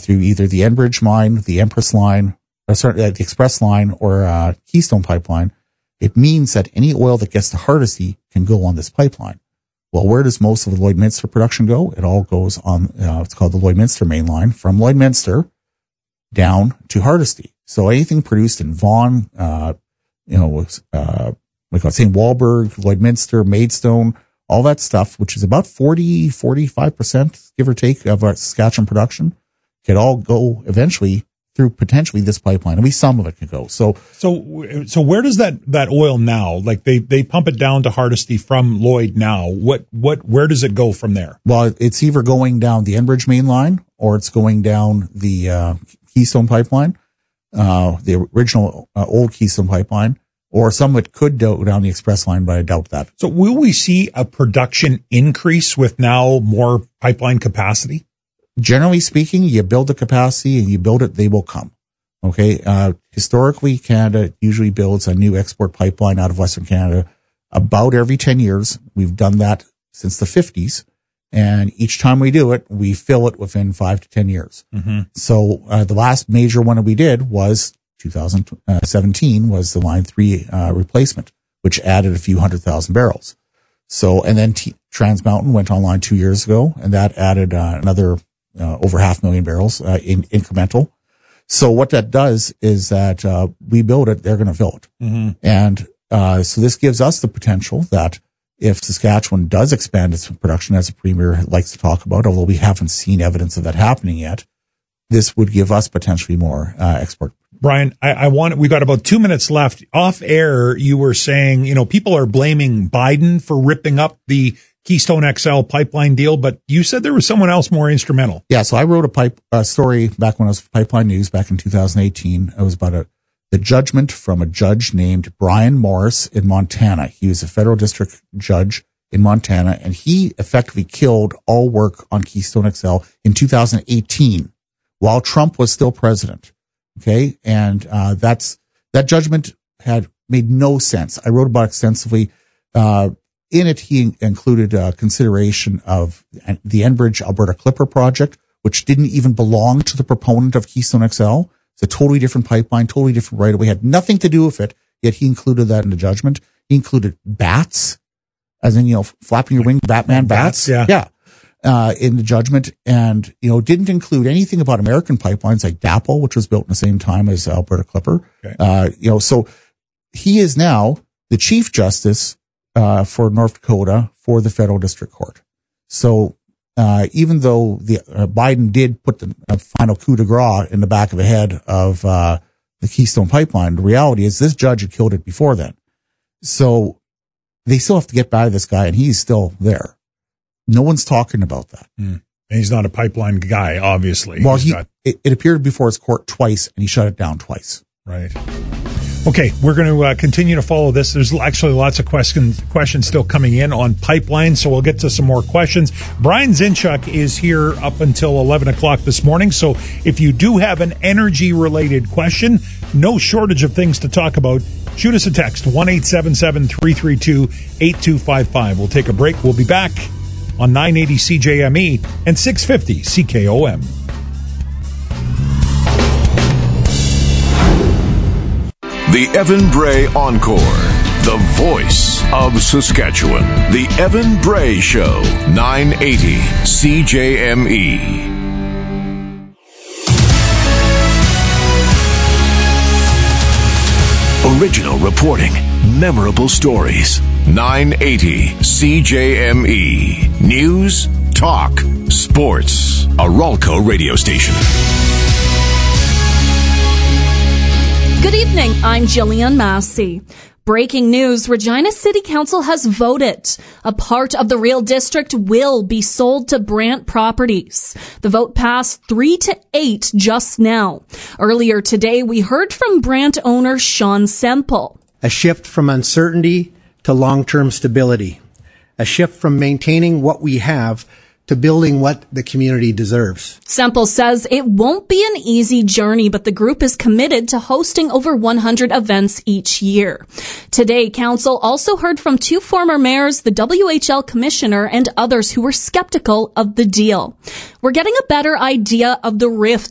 through either the Enbridge line, the Empress line, the Express line, or Keystone pipeline, it means that any oil that gets to Hardisty can go on this pipeline. Well, where does most of the Lloydminster production go? It all goes on, it's called the Lloydminster main line, from Lloydminster down to Hardisty. So anything produced in Vaughan, St. Walburg, Lloydminster, Maidstone, all that stuff, which is about 45%, give or take, of our Saskatchewan production, could all go eventually through potentially this pipeline. At least some of it could go. So where does that oil now, like they pump it down to Hardisty from Lloyd now? Where does it go from there? Well, it's either going down the Enbridge main line or it's going down the Keystone pipeline, the original old Keystone pipeline, or some of it could go down the Express line, but I doubt that. So will we see a production increase with now more pipeline capacity? Generally speaking, you build the capacity and you build it, they will come. Okay. Historically, Canada usually builds a new export pipeline out of Western Canada about every 10 years. We've done that since the 50s. And each time we do it, we fill it within 5 to 10 years. Mm-hmm. So, the last major one that we did was 2017 was the Line 3, replacement, which added a few 100,000 barrels. So, and then Trans Mountain went online 2 years ago, and that added, another, over 500,000 barrels, in incremental. So what that does is that, we build it, they're going to fill it. Mm-hmm. And, so this gives us the potential that if Saskatchewan does expand its production, as the Premier likes to talk about, although we haven't seen evidence of that happening yet, this would give us potentially more, export. Brian, we got about 2 minutes left. Off air, you were saying, people are blaming Biden for ripping up the Keystone XL pipeline deal, but you said there was someone else more instrumental. Yeah, so I wrote a story back when I was with Pipeline News back in 2018. It was about the judgment from a judge named Brian Morris in Montana. He was a federal district judge in Montana, and he effectively killed all work on Keystone XL in 2018 while Trump was still president. Okay. And, that judgment had made no sense. I wrote about it extensively. In it, he included consideration of the Enbridge Alberta Clipper project, which didn't even belong to the proponent of Keystone XL. It's a totally different pipeline, totally different right of way, had nothing to do with it, yet he included that in the judgment. He included bats, as in, flapping your wings, Batman bats. Yeah. In the judgment, and, didn't include anything about American pipelines like DAPL, which was built in the same time as Alberta Clipper. Okay. So he is now the Chief Justice for North Dakota for the Federal District Court. So, even though Biden did put the final coup de grace in the back of the head of, the Keystone pipeline, the reality is this judge had killed it before then. So they still have to get by this guy, and he's still there. No one's talking about that. And he's not a pipeline guy, obviously. Well, it appeared before his court twice, and he shut it down twice. Right. Okay, we're going to continue to follow this. There's actually lots of questions still coming in on pipelines, so we'll get to some more questions. Brian Zinchuk is here up until 11 o'clock this morning, so if you do have an energy-related question, no shortage of things to talk about, shoot us a text, 1-877-332-8255. We'll take a break. We'll be back on 980 CJME and 650 CKOM. The Evan Bray Encore, the voice of Saskatchewan. The Evan Bray Show, 980 CJME. Original reporting, memorable stories. 980 CJME. News, talk, sports. A Ralco radio station. Good evening. I'm Jillian Massey. Breaking news, Regina City Council has voted. A part of the Real District will be sold to Brant Properties. The vote passed 3-8 just now. Earlier today, we heard from Brant owner Sean Semple. A shift from uncertainty to long-term stability. A shift from maintaining what we have to building what the community deserves. Semple says it won't be an easy journey, but the group is committed to hosting over 100 events each year. Today, council also heard from 2 former mayors, the WHL commissioner, and others who were skeptical of the deal. We're getting a better idea of the rift